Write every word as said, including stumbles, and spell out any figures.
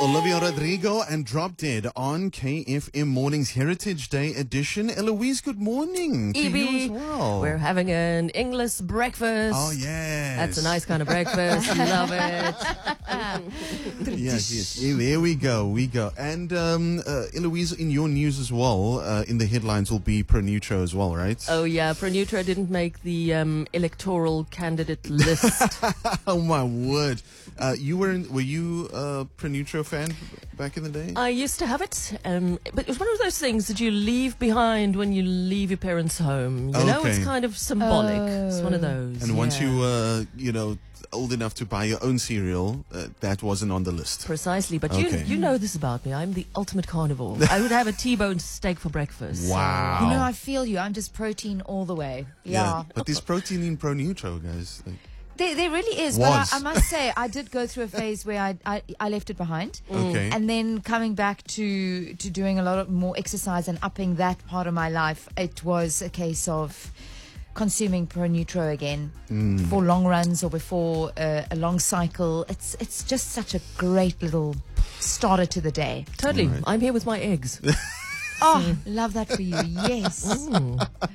Olivia Rodrigo and Drop Dead on K F M Mornings Heritage Day edition. Eloise, good morning to Evie, you as well. We're having an English breakfast. Oh, yes. That's a nice kind of breakfast. Love it. Yes, yes. Yeah, there we go. We go. And um, uh, Eloise, in your news as well, uh, in the headlines will be Pronutro as well, right? Oh, yeah. Pronutro didn't make the um, electoral candidate list. Oh, my word. Uh, you were in, were you a Pronutro fan back in the day? I used to have it, um, but it was one of those things that you leave behind when you leave your parents' home. You know, Okay. it's kind of symbolic. Oh. It's one of those. And once yeah. you, uh, you know, old enough to buy your own cereal, uh, that wasn't on the list. Precisely, but Okay. you you know this about me. I'm the ultimate carnivore. I would have a T-bone steak for breakfast. Wow. You know, I feel you. I'm just protein all the way. Yeah. But there's protein in Pronutro, guys. Like, There, there really is. Was. But I, I must say, I did go through a phase where I, I, I left it behind. okay. And then coming back to, to doing a lot of more exercise and upping that part of my life, it was a case of consuming Pronutro again for long runs or before uh, a long cycle. It's it's just such a great little starter to the day. Totally. Right. I'm here with my eggs. Oh, love that for you. Yes. Mm.